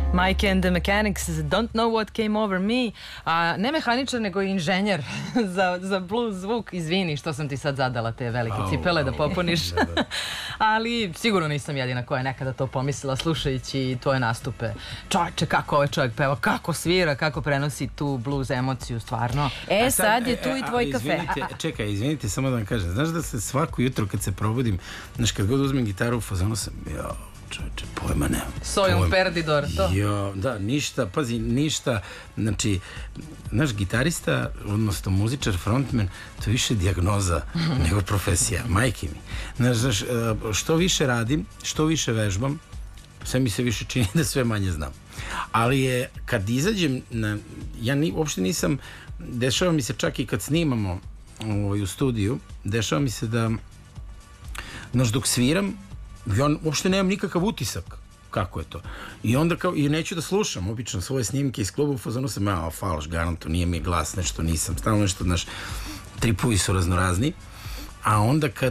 Mike and the Mechanics, Don't Know What Came Over Me. Ne mehaničar, nego inženjer za blues zvuk. Izvini što sam ti sad zadala te velike cipele da popuniš. Ali sigurno nisam jedina koja je nekada to pomislila slušajući tvoje nastupe. Čovječe, kako ovaj čovjek peva, kako svira, kako prenosi tu blues emociju, stvarno. Sad je tu i tvoj kafe. Čekaj, izvinite, samo da vam kažem. Znaš da se svako jutro kad se probudim, znaš, kad god uzmem gitaru u fazonu sam, čovječe, pojma nemam. Sojom perdidor, to? Jo, da, ništa, pazi, ništa. Znači, naš gitarista, odnosno muzičar, frontman, to je više dijagnoza nego profesija, majke mi. Znaš, što više radim, što više vežbam, sve mi se više čini da sve manje znam. Ali je, kad izađem, ja uopšte nisam, dešava mi se čak i kad snimamo u studiju, dešava mi se da, znaš, dok sviram, ja uopšte nemam nikakav utisak kako je to. I onda kao, i neću da slušam obično svoje snimke iz kluba, u fazonu sam, falaš, garanto, nije mi glas, nešto nisam, stalno nešto, znaš, tripuji su raznorazni. A onda kad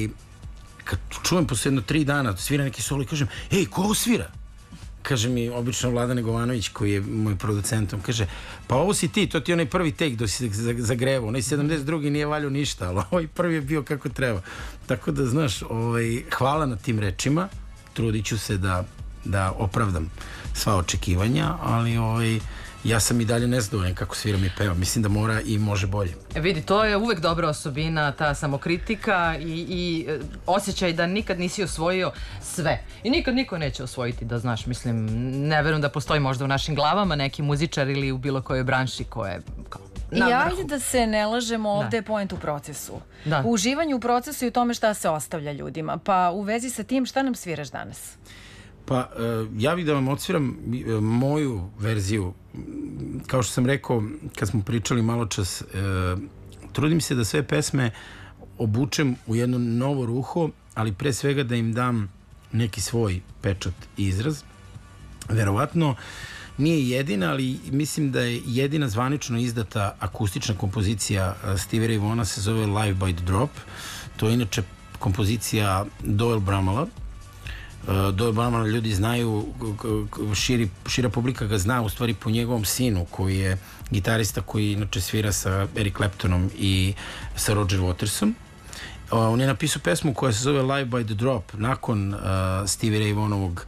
čujem posle jedno 3 dana, svira neki solo i kažem, ej, ko ovo svira? Kaže mi obično Vladan Negovanović, koji je moj producentom, kaže, pa ovo si ti, to ti je onaj prvi take dok si zagrevao, onaj 72. nije valjao ništa, ali ovaj prvi je bio kako treba. Tako da, znaš, hvala na tim rečima, trudit ću se da opravdam sva očekivanja, ali ja sam i dalje nezadovoljan kako sviram i pevam. Mislim da mora i može bolje. Vidi, to je uvek dobra osobina, ta samokritika i osjećaj da nikad nisi osvojio sve. I nikad niko neće osvojiti, da znaš, mislim, ne verujem da postoji možda u našim glavama neki muzičar ili u bilo kojoj branši koja je kao na vrhu. I ajde da se ne lažemo, ovde je point u procesu. U uživanju u procesu i u tome šta se ostavlja ljudima. Pa u vezi sa tim, šta nam sviraš danas? Pa, ja bih da vam odsviram moju verziju. Kao što sam rekao, kad smo pričali malo čas, trudim se da sve pesme obučem u jedno novo ruho, ali pre svega da im dam neki svoj pečat i izraz. Verovatno nije jedina, ali mislim da je jedina zvanično izdata akustična kompozicija Stevie Ray Vaughna, se zove Live by the Drop. To je inače kompozicija Doyle Bramalla. Doyle Bramalla ljudi znaju, šira publika ga zna u stvari po njegovom sinu, koji je gitarista koji inače svira sa Eric Claptonom i sa Roger Watersom. On je napisao pesmu koja se zove Live by the Drop nakon Stevie Ray Vaughanovog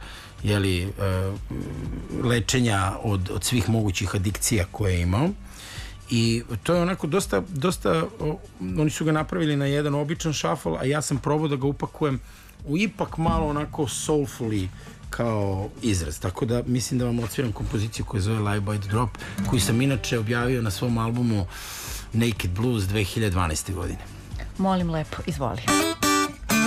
lečenja od svih mogućih adikcija koje je imao. I to je onako dosta, oni su ga napravili na jedan običan šafal, a ja sam probao da ga upakujem u ipak malo onako soulfully kao izraz. Tako da mislim da vam odsviram kompoziciju koja zove Live by the Drop, koju sam inače objavio na svom albumu Naked Blues 2012. godine. Molim lepo, izvoli.